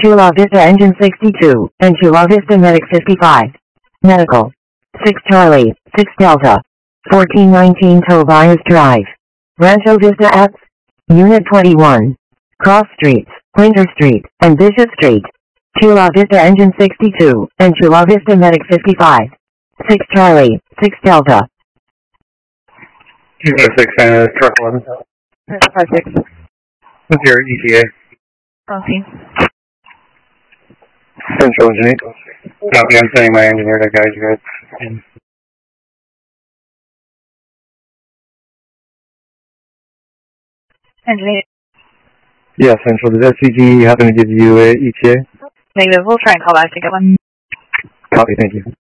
Chula Vista Engine 62, and Chula Vista Medic 55. Medical. 6 Charlie, 6 Delta. 1419 Tobias Drive. Rancho Vista Apps. Unit 21. Cross Streets, Winter Street, and Bishop Street. Chula Vista Engine 62, and Chula Vista Medic 55. 6 Charlie, 6 Delta. 6, truck 11. 56. What's your ETA? Coffee. Central Engineer. Copy, I'm sending my engineer to guide you guys in. Engineer. Yeah, Central. Does SCG happen to give you a ETA? Negative. We'll try and call back to get one. Copy, thank you.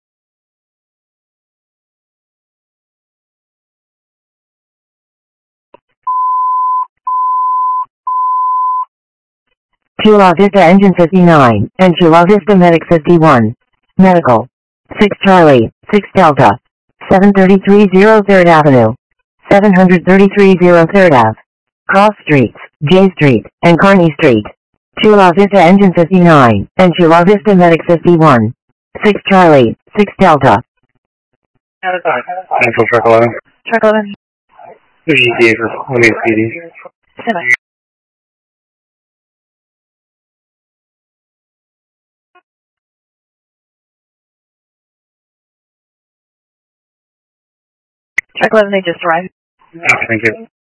Chula Vista Engine 59, and Chula Vista Medic 51. Medical. 6 Charlie, 6 Delta. 733 03rd Avenue. 733 03rd Ave. Cross Streets, J Street, and Kearney Street. Chula Vista Engine 59, and Chula Vista Medic 51. 6 Charlie, 6 Delta. Central truck 11. Truck 11. What's your ETA for Williams PD? 7. Truck 11, they just arrived. Thank you.